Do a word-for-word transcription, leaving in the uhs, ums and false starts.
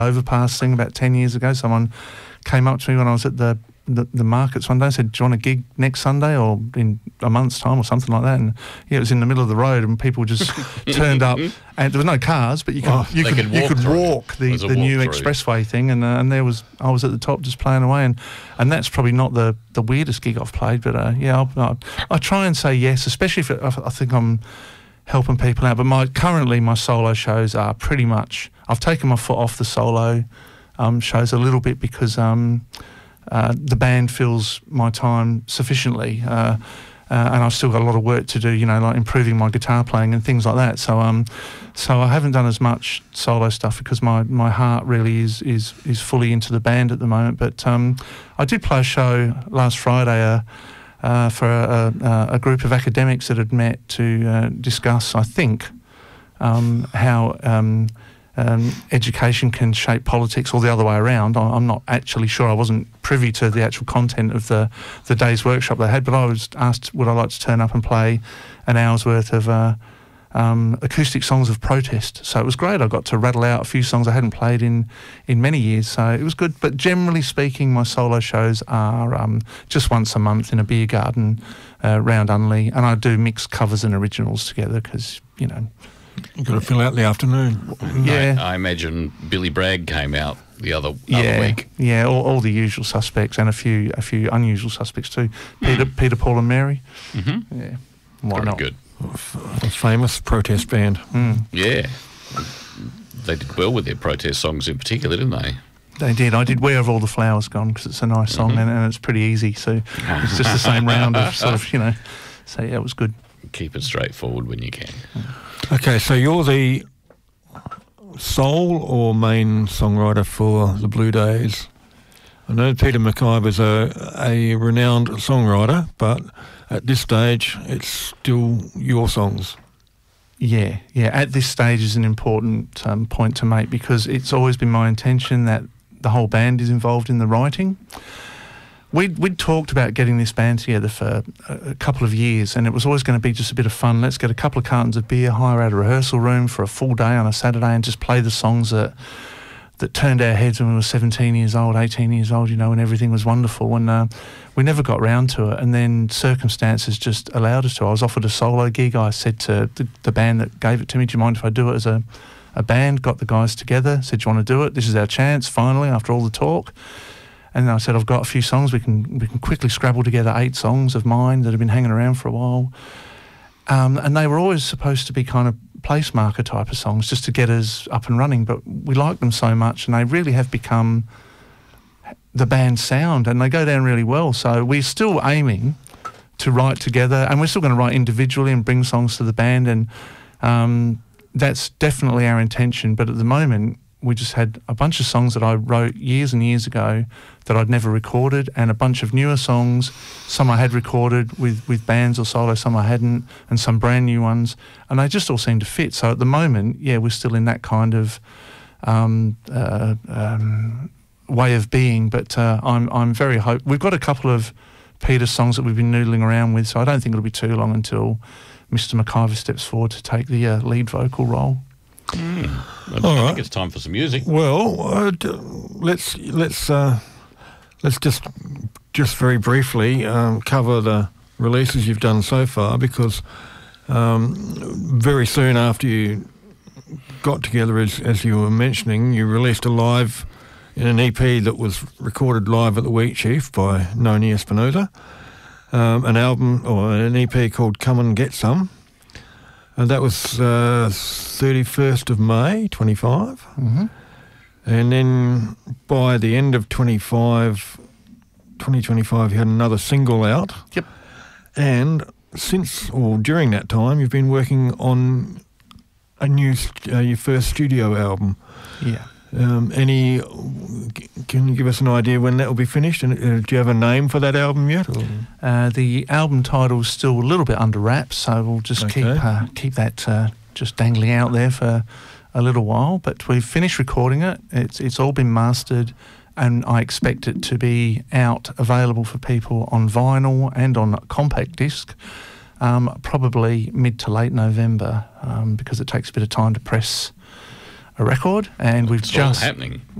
overpass thing about ten years ago. Someone came up to me when I was at the The, the markets one day and said, do you want a gig next Sunday or in a month's time or something like that? And yeah, it was in the middle of the road and people just turned up and there were no cars, but you could oh, you could, could you walk, could walk the, the walk new through. expressway thing and uh, and there was I was at the top just playing away and, and that's probably not the, the weirdest gig I've played, but uh, yeah, I, I, I try and say yes, especially if it, I, I think I'm helping people out. But my currently my solo shows are pretty much, I've taken my foot off the solo um, shows a little bit because um, Uh, the band fills my time sufficiently, uh, uh, and I've still got a lot of work to do, you know, like improving my guitar playing and things like that. So, um, so I haven't done as much solo stuff because my, my heart really is is is fully into the band at the moment. But um, I did play a show last Friday uh, uh, for a, a, a group of academics that had met to uh, discuss, I think, um, how. Um, Um, education can shape politics or the other way around. I, I'm not actually sure. I wasn't privy to the actual content of the, the day's workshop they had, but I was asked would I like to turn up and play an hour's worth of uh, um, acoustic songs of protest. So it was great. I got to rattle out a few songs I hadn't played in, in many years, so it was good. But generally speaking, my solo shows are um, just once a month in a beer garden uh, round Unley, and I do mix covers and originals together because, you know, you've got to fill out the afternoon. Yeah. I, I imagine Billy Bragg came out the other, yeah, other week. Yeah, all, all the usual suspects and a few a few unusual suspects too. Peter, Peter, Paul and Mary. Mm-hmm. Yeah, why Very not? good. A famous protest band. Mm. Yeah. They did well with their protest songs in particular, didn't they? They did. I did Where Have All the Flowers Gone because it's a nice song Mm-hmm. and, and it's pretty easy. So it's just the same round of sort of, you know. So yeah, it was good. Keep it straightforward when you can. Okay, so you're the sole or main songwriter for the Blue Days. I know Peter McIver's a, a renowned songwriter, but at this stage, it's still your songs. Yeah, yeah. At this stage is an important um, point to make because it's always been my intention that the whole band is involved in the writing. We'd, we'd talked about getting this band together for a, a couple of years and it was always going to be just a bit of fun. Let's get a couple of cartons of beer, hire out a rehearsal room for a full day on a Saturday and just play the songs that that turned our heads when we were seventeen years old, eighteen years old, you know, and everything was wonderful. And uh, we never got round to it. And then circumstances just allowed us to. I was offered a solo gig. I said to the, the band that gave it to me, do you mind if I do it as a, a band? Got the guys together, said, do you want to do it? This is our chance, finally, after all the talk. And I said, I've got a few songs. We can we can quickly scrabble together eight songs of mine that have been hanging around for a while. Um, and they were always supposed to be kind of place marker type of songs just to get us up and running. But we like them so much and they really have become the band sound and they go down really well. So we're still aiming to write together and we're still going to write individually and bring songs to the band. And um, that's definitely our intention. But at the moment, we just had a bunch of songs that I wrote years and years ago that I'd never recorded and a bunch of newer songs, some I had recorded with, with bands or solo, some I hadn't, and some brand new ones, and they just all seem to fit. So at the moment, yeah, we're still in that kind of um, uh, um, way of being, but uh, I'm I'm very hope. We've got a couple of Peter songs that we've been noodling around with, so I don't think it'll be too long until Mister McIver steps forward to take the uh, lead vocal role. Mm. I All think right. it's time for some music. Well, uh, d- let's let's uh, let's just just very briefly um, cover the releases you've done so far, because um, very soon after you got together, as as you were mentioning, you released a live in an E P that was recorded live at the Wheat Chief by Noni Espinosa, um, an album or an E P called Come and Get Some. And that was uh, thirty-first of May, twenty-five. Mm-hmm. And then by the end of twenty-five, twenty twenty-five, you had another single out. Yep. And since, or during that time, you've been working on a new, st- uh, your first studio album. Yeah. Um, any, can you give us an idea when that will be finished? And uh, do you have a name for that album yet? Or? Uh, the album title's still a little bit under wraps, so we'll just Okay. keep uh, keep that uh, just dangling out there for a little while. But we've finished recording it. It's it's all been mastered, and I expect it to be out, available for people on vinyl and on compact disc, um, probably mid to late November, um, because it takes a bit of time to press a record, and we've It's all just happening.